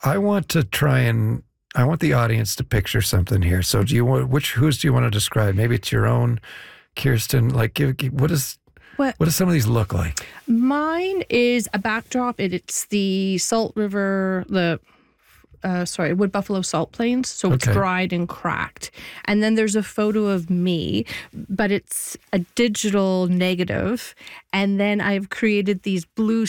I want to I want the audience to picture something here. So whose do you want to describe? Maybe it's your own, Kirsten. Like, what do some of these look like? Mine is a backdrop. It's the Salt River, Wood Buffalo Salt Plains. So it's dried and cracked. And then there's a photo of me, but it's a digital negative. And then I've created these blue